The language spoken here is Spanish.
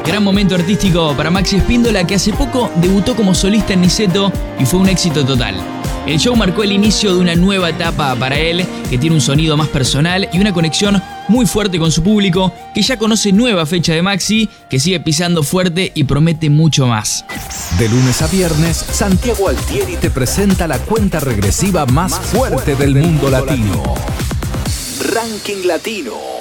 Gran momento artístico para Maxi Espíndola, que hace poco debutó como solista en Niceto y fue un éxito total. El show marcó el inicio de una nueva etapa para él, que tiene un sonido más personal y una conexión muy fuerte con su público, que ya conoce nueva fecha de Maxi, que sigue pisando fuerte y promete mucho más. De lunes a viernes, Santiago Altieri te presenta la cuenta regresiva más fuerte del mundo latino. Ranking Latino.